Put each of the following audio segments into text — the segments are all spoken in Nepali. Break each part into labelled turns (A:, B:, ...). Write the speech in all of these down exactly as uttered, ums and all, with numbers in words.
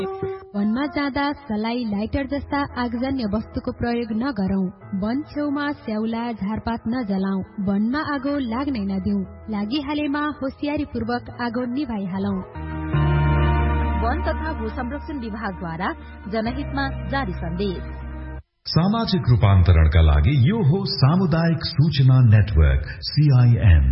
A: वनमा जाँदा सलाई, लाइटर जस्ता आगजन्य वस्तुको प्रयोग नगरौं। वन छेउमा स्याउला, झारपात नजलाऊ। वनमा आगो लाग्नै नदिऊ। लागिहालेमा होसियारीपूर्वक आगो निभाइहालौं।
B: वन तथा भू संरक्षण विभागद्वारा जनहितमा जारी सन्देश।
C: सामाजिक रूपान्तरणका लागि यो हो सामुदायिक सूचना नेटवर्क सीआईएन।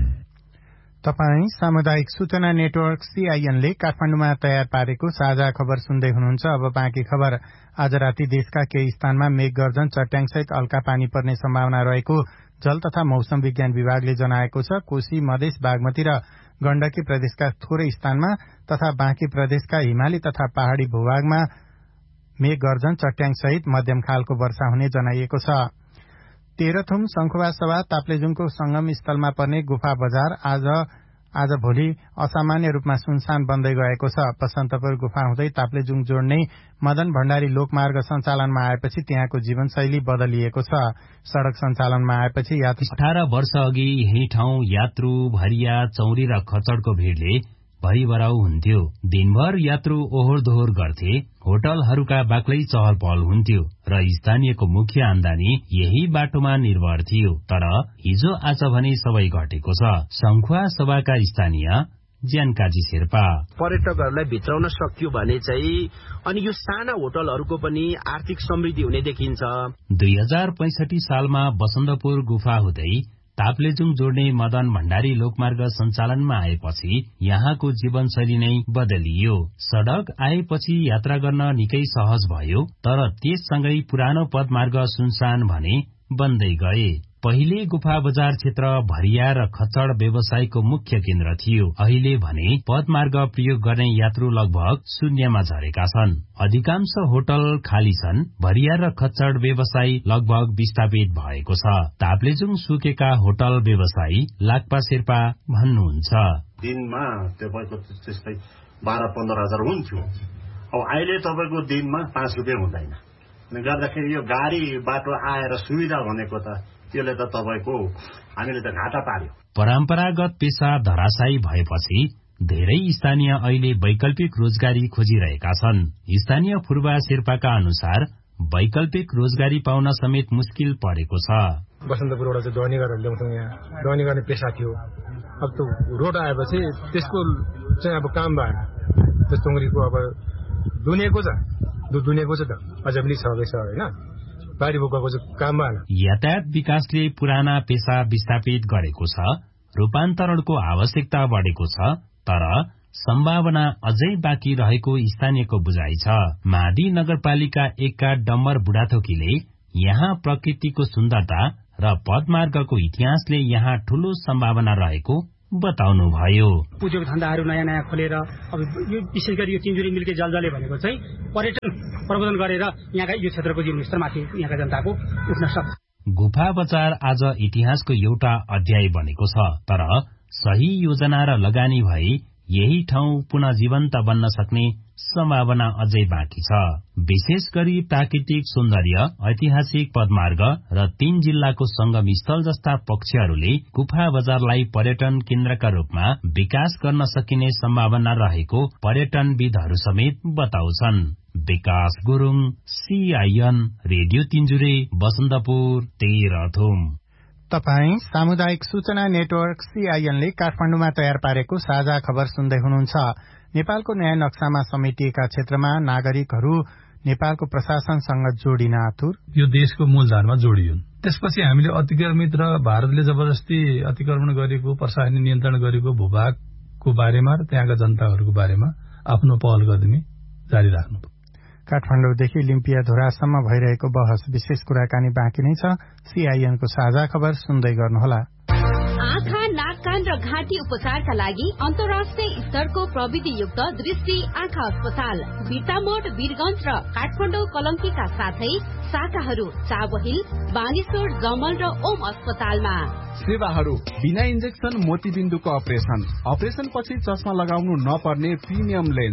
D: तपाई सामुदायिक सूचना नेटवर्क सीआईएन ले काठमाडौँमा तयार पारेको साझा खबर सुन्दै हुनुहुन्छ। अब बाँकी खबर। आज राति देशका केही स्थानमा मेघगर्जन, चट्याङसहित हल्का पानी पर्ने सम्भावना रहेको जल तथा मौसम विज्ञान विभागले जनाएको छ। कोशी, मधेस, बागमती र गण्डकी प्रदेशका थोरै स्थानमा तथा बाँकी प्रदेशका हिमाली तथा पहाड़ी भूभागमा मेघगर्जन, चट्याङसहित मध्यम खालको वर्षा हुने जनाइएको छ। तेह्रथुम शंखुवासभा ताप्लेजुङको संगम स्थलमा पर्ने गुफा बजार आज आज भोलि असामान्य रूपमा सुनसान बन्दै गएको छ। बसन्तपुर गुफा हुँदै ताप्लेजुङ जोड्ने मदन भण्डारी लोकमार्ग सञ्चालनमा आएपछि त्यहाँको जीवनशैली बदलिएको छ। सड़क सञ्चालनमा आएपछि यात्रु
E: अठार वर्ष अघि यही ठाउँ यात्रु, भरिया, चौरी र खचडको भीड़ले भरिभराउ हुन्थ्यो। दिनभर यात्रु ओहोर दोहोर गर्थे। होटलहरूका बाक्लै चहल पहल हुन्थ्यो र स्थानीयको मुख्य आमदानी यही बाटोमा निर्भर थियो। तर हिजो आज भने सबै घटेको छ। संखुवा सभाका स्थानीय ज्यानकाजी शेर्पा
F: पर्यटकहरूलाई भित्राउन सकियो भने चाहिँ अनि यो साना होटलहरूको पनि आर्थिक समृद्धि हुने देखिन्छ।
E: दुई हजार पैंसठी सालमा बसन्तपुर गुफा हुँदै ताप्लेजुङ जोड्ने मदन भण्डारी लोकमार्ग सञ्चालनमा आएपछि यहाँको जीवनशैली नै बदलियो। सड़क आएपछि यात्रा गर्न निकै सहज भयो, तर त्यससँगै पुरानो पदमार्ग सुनसान भने बन्दै गए। पहिले गुफा बजार क्षेत्र भरिया र खच्चड व्यवसायको मुख्य केन्द्र थियो। अहिले भने पदमार्ग प्रयोग गर्ने यात्रु लगभग शून्यमा झरेका छन्। अधिकांश होटल खाली छन्। भरिया र खच्चड व्यवसाय लगभग विस्थापित भएको छ। ताप्लेजुङ सुकेका होटल व्यवसायी लाक्पा शेर्पा भन्नुहुन्छ।
G: दिनमा तपाईको त्यस्तै बाह्र पन्ध्र हजार हुन्थ्यो। अब अहिले तपाईको दिनमा पाँच रुपियाँ हुँदैन। गर्दाखेरि यो गाडी बाटो आएर सुविधा भनेको त त्यसले त तपाईको हामीले त घाटा पार्यो।
E: परम्परागत पेशा धराशायी भएपछि धेरै स्थानीय अहिले वैकल्पिक रोजगारी खोजिरहेका छन्। स्थानीय फुर्बा शेर्पाका अनुसार वैकल्पिक रोजगारी पाउन समेत मुस्किल परेको छ।
H: बसन्तपुरबाट चाहिँ ध्वनि गरेर ल्याउँछौँ। यहाँ ध्वनि गर्ने पेशा थियो। अब त रोड आएपछि त्यसको चाहिँ अब काम भएन। त्यो टुङ्ग्रीको अब दुनियाँको छ दुनियाँको छ त अझै पनि छँदैछ होइन। बारी बोकाको चाहिँ काम भएन।
E: यातायात विकासले पुराना पेशा विस्थापित गरेको छ। रूपान्तरणको आवश्यकता बढेको छ, तर सम्भावना अझै बाँकी रहेको स्थानीयको बुझाइ छ। माडी नगरपालिका एकका डम्बर बुढाथोकीले यहाँ प्रकृतिको सुन्दरता र पदमार्गको इतिहासले यहाँ ठूलो सम्भावना रहेको बताउनु भयो।
I: उद्योग धन्दाहरू नयाँ नयाँ खोलेर अब यो विशेष गरी यो तिनजुरी मिल्के जलजले भनेको चाहिँ पर्यटन प्रबन्धन गरेर यहाँका यो क्षेत्रको जीवनस्तरमाथि यहाँका जनताको उठ्न सक्छ।
E: गुफा बजार आज इतिहासको एउटा अध्याय बनेको छ, तर सही योजना र लगानी भई यही ठाउँ पुनः जीवन्त बन्न सक्ने सम्भावना अझै बाँकी छ। विशेष गरी प्राकृतिक सौन्दर्य, ऐतिहासिक पदमार्ग र तीन जिल्लाको संगम स्थल जस्ता पक्षहरूले गुफा बजारलाई पर्यटन केन्द्रका रूपमा विकास गर्न सकिने सम्भावना रहेको पर्यटनविदहरू समेत बताउँछन्। विकास गुरुङ, सीआईएन रेडियो तिनजुरे, बसन्तपुर, तेह्रथुम।
D: तपाई सामुदायिक सूचना नेटवर्क सीआईएनले काठमाडौँमा तयार पारेको साझा खबर सुन्दै हुनुहुन्छ। नेपालको न्याय नक्सामा समेटिएका क्षेत्रमा नागरिकहरू नेपालको प्रशासनसँग जोडिन आतुर।
J: यो देशको मूलधारमा जोडियुन्। त्यसपछि हामीले अतिक्रमित र भारतले जबरजस्ती अतिक्रमण गरेको, प्रशासनिक नियन्त्रण गरेको भूभागको बारेमा र त्यहाँका जनताहरूको बारेमा आफ्नो पहल कदमी जारी राख्नु।
D: काठमाडौँदेखि लिम्पिया धुरासम्म भइरहेको बहस विशेष कुराकानी बाँकी नै छ। सीआईएनको साझा खबर सुन्दै गर्नुहोला।
B: आँखा, नाक, कान र घाँटी उपचारका लागि अन्तर्राष्ट्रिय स्तरको प्रविधियुक्त दृष्टि आँखा अस्पताल बिर्तामोड, वीरगंज र काठमाडौँ कलंकीका साथै शाखाहरू चाबहिल, बानेश्वर, जमल र ओम अस्पतालमा।
K: सेवाहरू बिना इन्जेक्सन मोतीबिन्दुको अपरेसन, अपरेसन पछि चस्मा लगाउनु नपर्ने प्रिमियम लेन्स,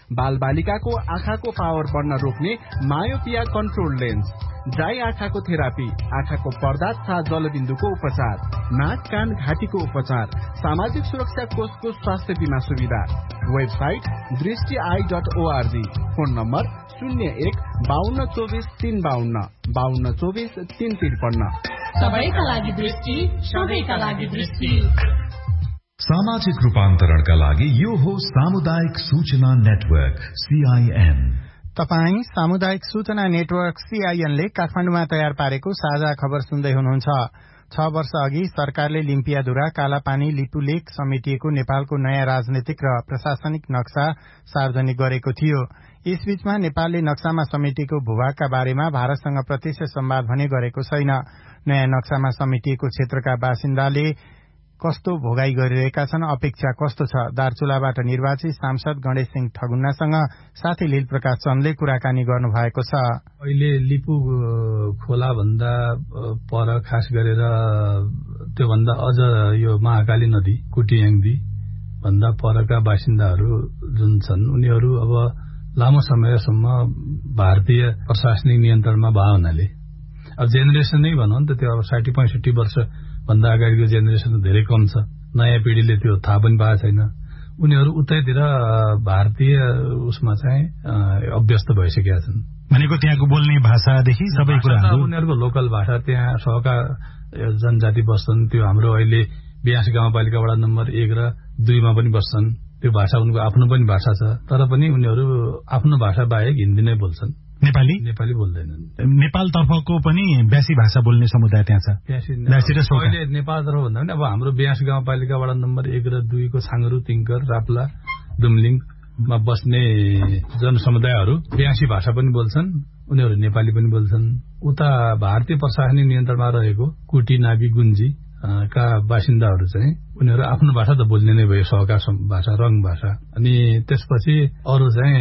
K: बालबालिकाको आँखाको पावर बढ्न रोक्ने मायोपिया कन्ट्रोल लेन्स, ड्राई आँखाको थेरापी, आँखाको पर्दा तथा जलबिन्दुको उपचार, नाक कान घाँटीको उपचार, सामाजिक सुरक्षा कोषको स्वास्थ्य बीमा सुविधा। वेबसाइट दृष्टि I dot ORG. Phone number शून्य एक बाहन्न चौबिस तीन बाहन्न बाहन्न चौबिस तीन त्रिपन्न।
L: सबैका लागि दृष्टि, सबैका लागि दृष्टि।
C: सामाजिक रूपान्तरणका लागि यो हो सामुदायिक सूचना नेटवर्क सीआईएन।
D: तपाई सामुदायिक सूचना नेटवर्क सीआईएन ले काठमाडौँमा तयार पारेको साझा खबर सुन्दै हुनुहुन्छ। छ वर्ष अघि सरकारले लिम्पियाधुरा, कालापानी, लिपुलेक समेटिएको नेपालको नयाँ राजनैतिक र प्रशासनिक नक्सा सार्वजनिक गरेको थियो। यसबीचमा नेपालले नक्सामा समेटिएको भूभागका बारेमा भारतसँग प्रत्यक्ष संवाद भने गरेको छैन। नयाँ नक्सामा समेटिएको क्षेत्रका बासिन्दाले कस्तो भोगाई गरिरहेका छन्, अपेक्षा कस्तो छ? दार्चुलाबाट निर्वाचित सांसद गणेश सिंह ठगुन्नासँग साथी लील प्रकाश चन्दले कुराकानी गर्नु भएको छ।
J: अहिले लिपु खोला भन्दा पर खास गरेर त्योभन्दा अझ यो महाकाली नदी, कुटियाङदी भन्दा परका बासिन्दाहरू जुन छन् उनीहरू अब लामो समयसम्म भारतीय प्रशासनिक नियन्त्रणमा भए हुनाले अब जेनेरेसन नै भनौँ त त्यो अब साठी पैंसठी वर्ष भन्दा अगाडिको जेनेरेसन धेरै कम छ। नयाँ पिढ़ीले त्यो थाहा पनि पाएको छैन। उनीहरू उतैतिर भारतीय उसमा चाहिँ अभ्यस्त भइसकेका छन्।
M: भनेको त्यहाँको बोल्ने भाषादेखि सबै कुराहरू
J: उनीहरूको लोकल भाषा, त्यहाँ सहका जनजाति बस्छन्। त्यो हाम्रो अहिले ब्यास गाउँपालिका वडा नम्बर एक र दुईमा पनि बस्छन्। त्यो भाषा उनको आफ्नो पनि भाषा छ, तर पनि उनीहरू आफ्नो भाषा बाहेक हिन्दी नै बोल्छन्।
M: नेपाली
J: नेपाली बोल्दैनन्।
M: नेपाल तर्फको पनि ब्यासी भाषा बोल्ने समुदाय त्यहाँ छ।
J: ब्यासी र सोका। अहिले नेपाल तर्फ भन्दा पनि अब हाम्रो ब्यास गाउँपालिका वडा नम्बर एक र दुईको छाङ्गरु, तिङ्कर, राप्ला, दुमलिङमा बस्ने जनसमुदायहरू ब्यासी भाषा पनि बोल्छन्। उनीहरू नेपाली पनि बोल्छन्। उता भारतीय प्रशासनिक नियन्त्रणमा रहेको कुटी, नाबी, गुन्जी का बासिन्दाहरू चाहिँ उनीहरू आफ्नो भाषा त बोल्ने नै भयो, सहका भाषा, रङ भाषा। अनि त्यसपछि अरू चाहिँ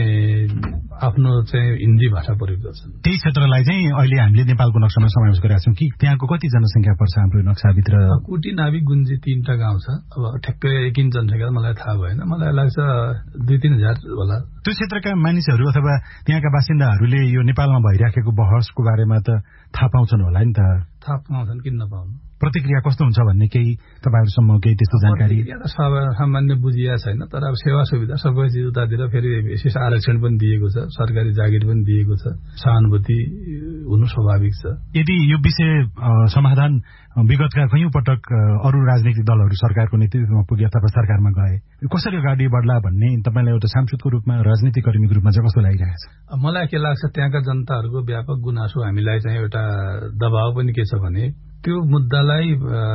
J: आफ्नो चाहिँ हिन्दी भाषा प्रयोग गर्छन्।
M: त्यही क्षेत्रलाई चाहिँ अहिले हामीले नेपालको नक्सामा समावेश गरेका छौँ कि त्यहाँको कति जनसङ्ख्या पर्छ हाम्रो नक्साभित्र?
J: कुटी, नाबी, गुन्जी तीनटा गाउँ छ। अब ठ्याक्कै एक इन्च जनसङ्ख्या मलाई थाहा भएन, मलाई लाग्छ दुई तीन हजार होला।
M: त्यो क्षेत्रका मानिसहरू अथवा त्यहाँका बासिन्दाहरूले यो नेपालमा भइराखेको बहसको बारेमा त थाहा पाउँछन् होला नि त?
J: थाहा पाउँछन्, किन नपाउनु।
M: प्रतिक्रिया कस्तो हुन्छ भन्ने केही तपाईँहरूसम्म केही त्यस्तो जानकारी?
J: सामान्य बुझिया छैन, तर अब सेवा सुविधा सबै चिज उतातिर फेरि विशेष आरक्षण पनि दिएको छ, सरकारी जागिर पनि दिएको छ, सहानुभूति हुनु स्वाभाविक छ।
M: यदि यो विषय समाधान विगतका कैयौं पटक अरू राजनीतिक दलहरू सरकारको नेतृत्वमा पुगे अथवा सरकारमा गए कसरी अगाडि बढ्ला भन्ने तपाईँलाई एउटा सांसदको रूपमा, राजनीतिक कर्मीको रूपमा चाहिँ कस्तो लागिरहेको छ?
J: मलाई के लाग्छ, त्यहाँका जनताहरूको व्यापक गुनासो हामीलाई चाहिँ एउटा दबाव पनि के छ भने त्यो मुद्दालाई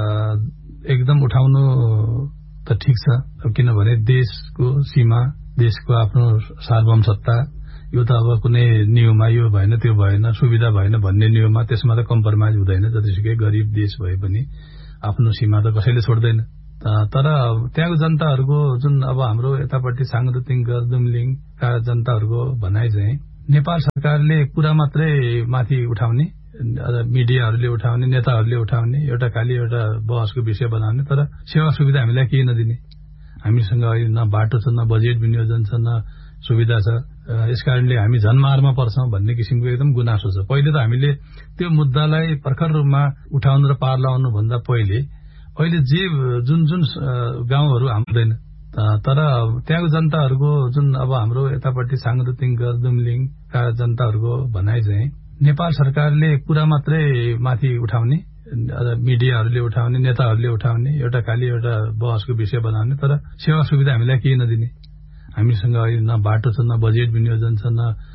J: एकदम उठाउनु त ठिक छ, किनभने देशको सीमा, देशको आफ्नो सार्वभौम सत्ता, यो त अब कुनै नियममा यो भएन त्यो भएन, सुविधा भएन भन्ने नियममा त्यसमा त कम्प्रोमाइज हुँदैन। जतिसुकै गरिब देश भए पनि आफ्नो सीमा त कसैले छोड्दैन। तर त्यहाँको जनताहरूको जुन अब हाम्रो यतापट्टि छाङ्गु, तिङ्कर, दुमलिङका जनताहरूको भनाइ चाहिँ नेपाल सरकारले कुरा मात्रै माथि उठाउने, मिडियाहरूले उठाउने, नेताहरूले उठाउने, एउटा खालि एउटा बहसको विषय बनाउने, तर सेवा सुविधा हामीलाई केही नदिने। हामीसँग न बाटो छ, न बजेट विनियोजन छ, न सुविधा छ। यसकारणले हामी झनमारमा पर्छौं भन्ने किसिमको एकदम गुनासो छ। पहिले त हामीले त्यो मुद्दालाई प्रखर रूपमा उठाउनु र पार लगाउनु भन्दा पहिले अहिले जे जुन जुन गाउँहरू हाम्दैन, तर त्यहाँको जनताहरूको जुन अब हाम्रो यतापट्टि छाङ्गु, तिङ्कर, दुमलिङका जनताहरूको भनाइ चाहिँ नेपाल सरकारले कुरा मात्रै माथि उठाउने, मिडियाहरूले उठाउने, नेताहरूले उठाउने, एउटा खालि एउटा बहसको विषय बनाउने, तर सेवा सुविधा हामीलाई केही नदिने। हामीसँग न बाटो छ, न बजेट विनियोजन छ, न